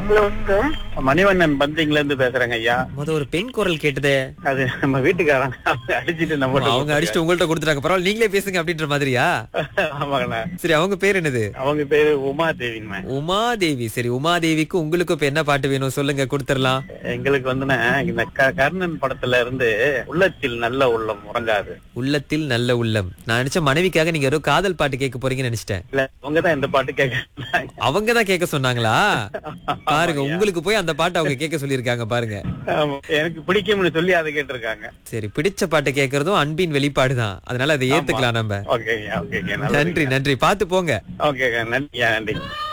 Hello sir. Manivannan பந்திங்ல இருந்து பேசுறேங்க ஐயா. ஒரு பெண் குரல் கேட்டதே. அது நம்ம வீட்டுக்காரங்க அவங்க அடிச்சிட்டு நம்ம அவங்க அடிச்சுட்டு உங்கள்ட்ட கொடுத்துட்டாங்க. பரவாயில்ல, நீங்களே பேசுங்க அப்படின்ற மாதிரியா? ஆமாங்கண்ணா. சரி, அவங்க பேர் என்னது? அவங்க பேரு உமாதேவிங்க. உமாதேவி. சரி, உமாதேவிக்கு உங்களுக்கு இப்ப என்ன பாட்டு வேணும் சொல்லுங்க, கொடுத்துடலாம். எங்களுக்கு வந்துண்ணா இந்த கர்ணன் படத்துல இருந்து உள்ளத்தில் நல்ல உள்ளம் உறங்காது. உள்ளத்தில் நல்ல உள்ளம். நான் நினைச்ச மனைவிக்காக நீங்க ஏதோ காதல் பாட்டு கேட்க போறீங்கன்னு நினைச்சிட்டேன். இல்ல அவங்கதான் இந்த பாட்டு கேட்க அவங்க தான் கேட்க சொன்னாங்களா? பாருங்க, உங்களுக்கு போய் அந்த பாட்டு அவங்க கேட்க சொல்லிருக்காங்க பாருங்க. எனக்கு பிடிக்கும்னு சொல்லி அதை கேட்டிருக்காங்க. சரி, பிடிச்ச பாட்டு கேட்கறதும் அன்பின் வெளிப்பாடுதான். அதனால அதை ஏத்துக்கலாம் நம்ம. Okay okay. நன்றி நன்றி, பாத்து போங்க. ஓகே நன்றி நன்றி.